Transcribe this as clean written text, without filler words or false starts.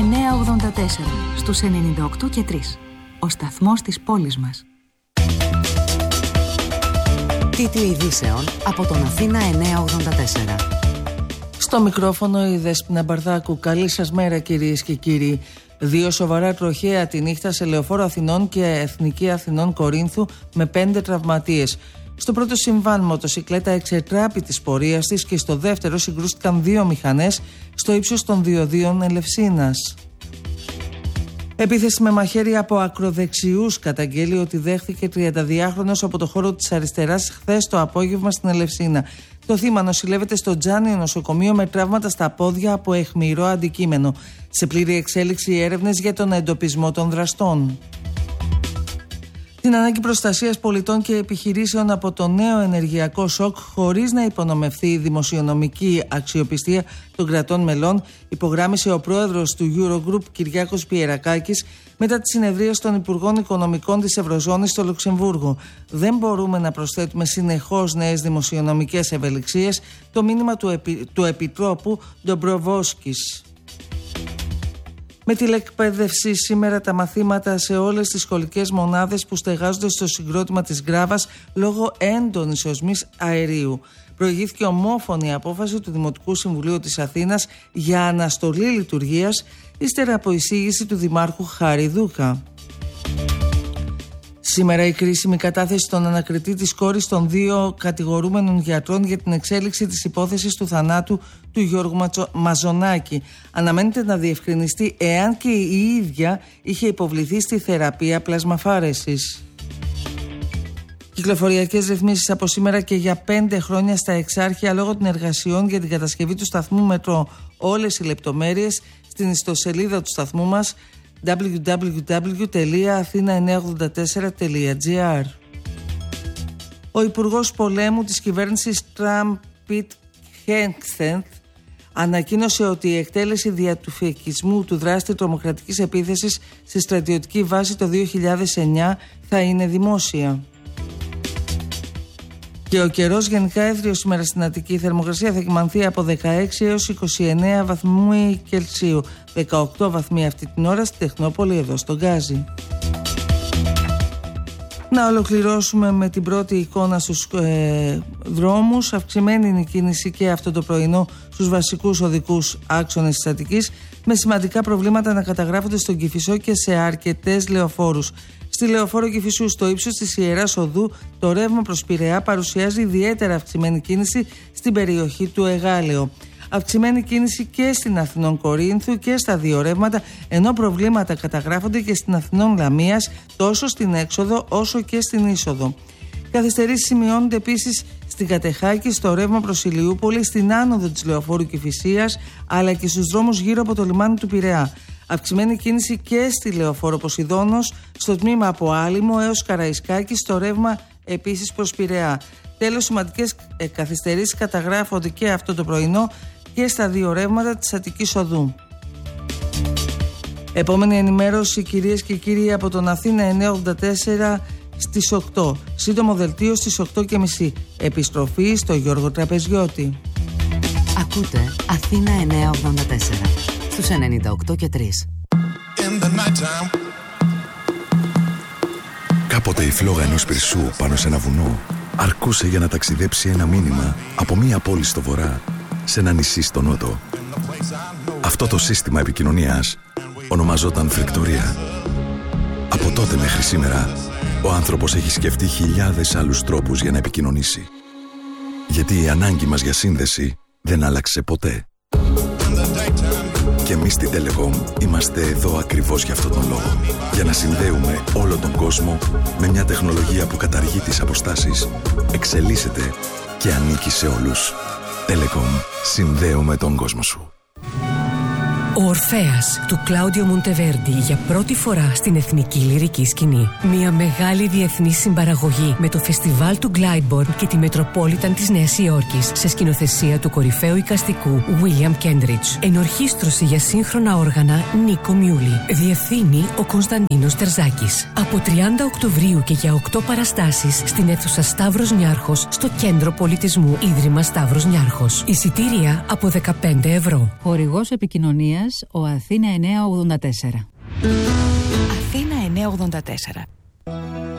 984 στους 98 και 3. Ο σταθμός της πόλης μας. Τίτλοι ειδήσεων από τον Αθήνα 984. Στο μικρόφωνο η Δέσποινα Μπαρδάκου. Καλή σας μέρα κυρίες και κύριοι. 2 σοβαρά τροχαία τη νύχτα σε Λεωφόρο Αθηνών και Εθνική Αθηνών Κορίνθου με 5 τραυματίες. Στο πρώτο συμβάν μοτοσικλέτα εξετράπη της πορείας της και στο δεύτερο συγκρούστηκαν 2 μηχανές στο ύψος των διοδίων Ελευσίνας. Επίθεση με μαχαίρι από ακροδεξιούς καταγγέλει ότι δέχθηκε 32χρονος από το χώρο της αριστεράς χθες το απόγευμα στην Ελευσίνα. Το θύμα νοσηλεύεται στο Τζάνι νοσοκομείο με τραύματα στα πόδια από αιχμηρό αντικείμενο. Σε πλήρη εξέλιξη οι έρευνες για τον εντοπισμό των δραστών. Την ανάγκη προστασίας πολιτών και επιχειρήσεων από το νέο ενεργειακό σοκ χωρίς να υπονομευθεί η δημοσιονομική αξιοπιστία των κρατών μελών, υπογράμμισε ο πρόεδρος του Eurogroup Κυριάκος Πιερακάκης μετά τη συνεδρίαση των Υπουργών Οικονομικών της Ευρωζώνης στο Λουξεμβούργο. Δεν μπορούμε να προσθέτουμε συνεχώς νέες δημοσιονομικές ευελιξίες, το μήνυμα του Επιτρόπου Ντομπροβόσκης. Με τηλεκπαίδευση σήμερα τα μαθήματα σε όλες τις σχολικές μονάδες που στεγάζονται στο συγκρότημα της Γκράβας λόγω έντονης οσμής αερίου. Προηγήθηκε ομόφωνη απόφαση του Δημοτικού Συμβουλίου της Αθήνας για αναστολή λειτουργίας ύστερα από εισήγηση του Δημάρχου Χάρη Δούκα. Σήμερα η κρίσιμη κατάθεση των ανακριτή της κόρης των 2 κατηγορούμενων γιατρών για την εξέλιξη της υπόθεσης του θανάτου του Γιώργου Μαζονάκη. Αναμένεται να διευκρινιστεί εάν και η ίδια είχε υποβληθεί στη θεραπεία πλασμαφάρεσης. Κυκλοφοριακές ρυθμίσεις από σήμερα και για 5 χρόνια στα Εξάρχεια λόγω των εργασιών για την κατασκευή του σταθμού μετρό. Όλες οι λεπτομέρειες στην ιστοσελίδα του σταθμού μας www.athena984.gr. Ο Υπουργός Πολέμου της κυβέρνησης Τραμπ, Πιτ Χέγκστεντ, ανακοίνωσε ότι η εκτέλεση δια του φεκισμού του δράστη τρομοκρατικής επίθεσης στη στρατιωτική βάση το 2009 θα είναι δημόσια. Και ο καιρός γενικά έθριος σήμερα στην Αττική. Η θερμοκρασία θα κυμανθεί από 16 έως 29 βαθμοί Κελσίου. 18 βαθμοί αυτή την ώρα στη Τεχνόπολη, εδώ στον Γκάζι. Να ολοκληρώσουμε με την πρώτη εικόνα στους δρόμους. Αυξημένη είναι η κίνηση και αυτό το πρωινό στους βασικούς οδικούς άξονες της Αττικής, με σημαντικά προβλήματα να καταγράφονται στον Κηφισό και σε αρκετές λεωφόρους. Στη λεωφόρο Κηφισού, στο ύψος της Ιεράς Οδού, το ρεύμα προς Πειραιά παρουσιάζει ιδιαίτερα αυξημένη κίνηση στην περιοχή του Εγάλεο. Αυξημένη κίνηση και στην Αθηνών Κορίνθου και στα 2 ρεύματα, ενώ προβλήματα καταγράφονται και στην Αθηνών Λαμίας, τόσο στην έξοδο όσο και στην είσοδο. Καθυστερήσεις σημειώνονται επίσης στην Κατεχάκη, στο ρεύμα προς Ηλιούπολη, στην άνοδο της λεωφόρου Κηφισίας, αλλά και στους δρόμους γύρω από το λιμάνι του Πειραιά. Αυξημένη κίνηση και στη λεωφόρο Ποσειδώνος, στο τμήμα από Άλυμο έως Καραϊσκάκη, στο ρεύμα επίσης προς Πειραιά. Τέλος, σημαντικές καθυστερήσεις καταγράφονται και αυτό το πρωινό και στα 2 ρεύματα της Αττικής Οδού. Επόμενη ενημέρωση, κυρίες και κύριοι, από τον Αθήνα 984 στις 8. Σύντομο δελτίο στις 8:30. Επιστροφή στο Γιώργο Τραπεζιώτη. Ακούτε Αθήνα 984 στους 98 και 3. Κάποτε η φλόγα ενός πυρσού πάνω σε ένα βουνό αρκούσε για να ταξιδέψει ένα μήνυμα από μία πόλη στο βορρά σε ένα νησί στο νότο. Αυτό το σύστημα επικοινωνίας ονομαζόταν φρικτορία. Από τότε μέχρι σήμερα ο άνθρωπος έχει σκεφτεί χιλιάδες άλλους τρόπους για να επικοινωνήσει. Γιατί η ανάγκη μας για σύνδεση δεν άλλαξε ποτέ. Και εμείς στην Telecom είμαστε εδώ ακριβώς για αυτόν τον λόγο. Για να συνδέουμε όλο τον κόσμο με μια τεχνολογία που καταργεί τις αποστάσεις, εξελίσσεται και ανήκει σε όλους. Telecom. Συνδέουμε τον κόσμο σου. Ο Ορφέας του Κλάουντιο Μοντεβέρντι για πρώτη φορά στην εθνική λυρική σκηνή. Μια μεγάλη διεθνή συμπαραγωγή με το φεστιβάλ του Glyndebourne και τη Μετροπόλιταν της Νέας Υόρκης σε σκηνοθεσία του κορυφαίου εικαστικού William Kendridge. Ενορχήστρωση για σύγχρονα όργανα Νίκο Μιούλη. Διευθύνει ο Κωνσταντίνος Τερζάκης. Από 30 Οκτωβρίου και για 8 παραστάσεις στην αίθουσα Σταύρος Νιάρχος στο Κέντρο Πολιτισμού Ίδρυμα Σταύρος Νιάρχος. Εισιτήρια από 15 ευρώ. Χορηγός επικοινωνίας Αθήνας, ο Αθήνα 984. Αθήνα 984.